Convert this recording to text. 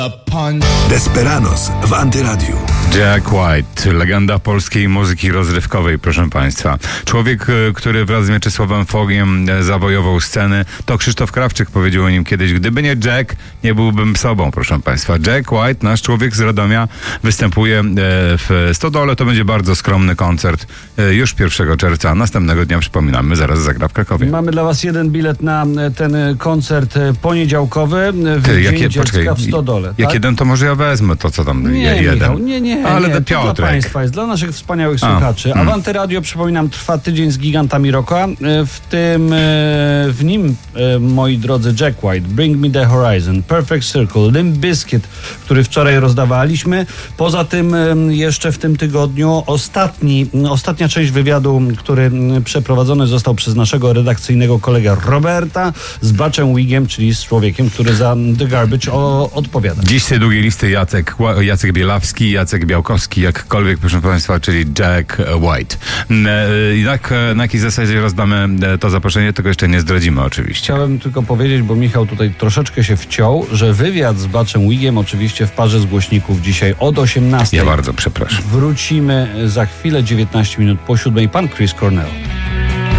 Desperados w Antyradiu. Jack White, legenda polskiej muzyki rozrywkowej, proszę Państwa. Człowiek, który wraz z Mieczysławem Fogiem zawojował sceny. To Krzysztof Krawczyk powiedział o nim kiedyś: gdyby nie Jack, nie byłbym sobą, proszę Państwa. Jack White, nasz człowiek z Radomia, występuje w Stodole. To będzie bardzo skromny koncert już 1 czerwca. Następnego dnia, przypominamy, zaraz zagra w Krakowie. Mamy dla Was jeden bilet na ten koncert poniedziałkowy w Dzień Dziecka w Stodole. Jak tak? jeden, to może ja wezmę to, co tam jeden. Michał, nie. Ale to Piotrek. dla Państwa jest, dla naszych wspaniałych słuchaczy. A w Antyradio, przypominam, trwa tydzień z gigantami rocka. W nim, moi drodzy, Jack White, Bring Me The Horizon, Perfect Circle, Limp Bizkit, który wczoraj rozdawaliśmy. Poza tym jeszcze w tym tygodniu ostatnia część wywiadu, który przeprowadzony został przez naszego redakcyjnego kolegę Roberta z Butchem Wigiem, czyli z człowiekiem, który za The Garbage odpowiada. Dziś z tej długiej listy Jacek Bielawski, Jacek Białkowski, jakkolwiek, proszę Państwa, czyli Jack White. Na jakiej zasadzie rozdamy to zaproszenie, tego jeszcze nie zdradzimy oczywiście. Chciałem tylko powiedzieć, bo Michał tutaj troszeczkę się wciął, że wywiad z Butchem Wigiem oczywiście w parze z głośników dzisiaj od 18:00. Ja bardzo przepraszam. Wrócimy za chwilę, 19 minut po 7:00. Pan Chris Cornell.